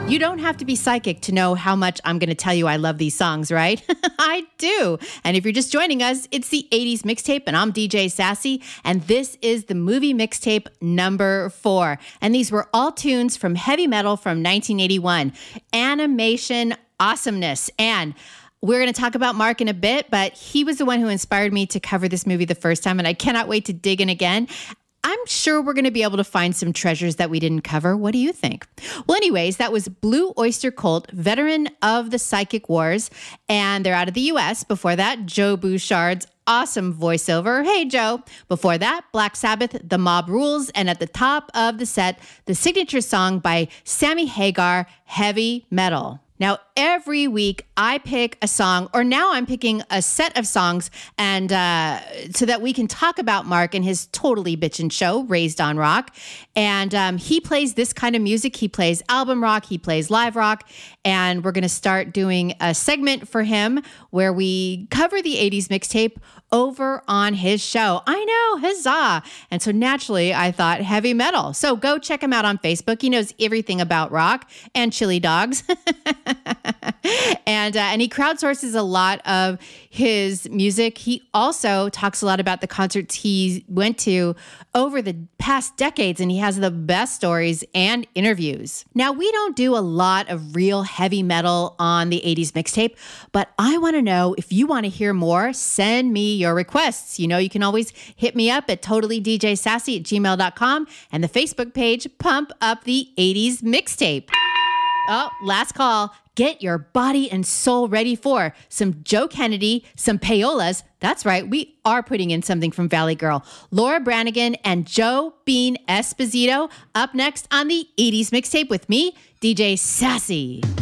You don't have to be psychic to know how much I'm going to tell you I love these songs, right? I do. And if you're just joining us, it's the 80s mixtape, and I'm DJ Sassy, and this is the movie mixtape number 4. And these were all tunes from Heavy Metal from 1981. Animation awesomeness. And we're going to talk about Mark in a bit, but he was the one who inspired me to cover this movie the first time, and I cannot wait to dig in again. I'm sure we're going to be able to find some treasures that we didn't cover. What do you think? Well, anyways, that was Blue Oyster Cult, veteran of the Psychic Wars, and they're out of the U.S. Before that, Joe Bouchard's awesome voiceover. Hey, Joe. Before that, Black Sabbath, The Mob Rules, and at the top of the set, the signature song by Sammy Hagar, Heavy Metal. Now, every week I pick a song, or now I'm picking a set of songs, and so that we can talk about Mark and his totally bitchin' show, Raised on Rock. And he plays this kind of music. He plays album rock, he plays live rock, and we're going to start doing a segment for him where we cover the 80s mixtape over on his show. I know, huzzah. And so naturally, I thought heavy metal. So go check him out on Facebook. He knows everything about rock and chili dogs. And he crowdsources a lot of his music. He also talks a lot about the concerts he went to over the past decades, and he has the best stories and interviews. Now, we don't do a lot of real heavy metal on the 80s mixtape, but I want to know if you want to hear more, send me your requests. You know, you can always hit me up at totallydjsassy@gmail.com and the Facebook page, Pump Up the 80s Mixtape. Oh, last call. Get your body and soul ready for some Joe Kennedy, some payolas. That's right, we are putting in something from Valley Girl. Laura Branigan and Joe Bean Esposito up next on the 80s Mixtape with me, DJ Sassy.